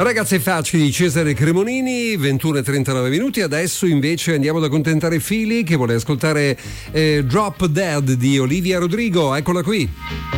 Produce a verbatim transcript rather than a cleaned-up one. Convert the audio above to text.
Ragazzi facili di Cesare Cremonini, ventuno e trentanove minuti. Adesso invece andiamo ad accontentare Fili che vuole ascoltare eh, Drop Dead di Olivia Rodrigo. Eccola qui.